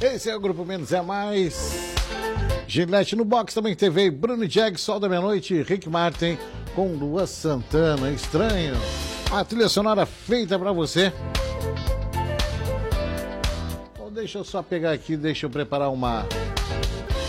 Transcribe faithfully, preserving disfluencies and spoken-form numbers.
Esse é o Grupo Menos é Mais. Gillette no box também teve Bruno Jag, Sol da Meia-Noite, Rick Martin com Lua Santana, Estranho. A trilha sonora feita pra você. Bom, deixa eu só pegar aqui, deixa eu preparar uma